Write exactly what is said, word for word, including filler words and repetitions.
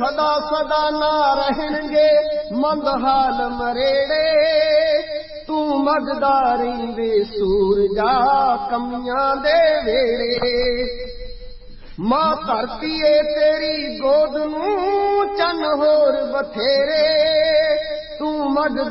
सदा सदा ना रहणगे मंदहाल मरेड़े तू मगदारी वे सूरजा कमियां दे वेड़े मां धरती ए तेरी गोद नूं चन होर बथेरे तू मगदारी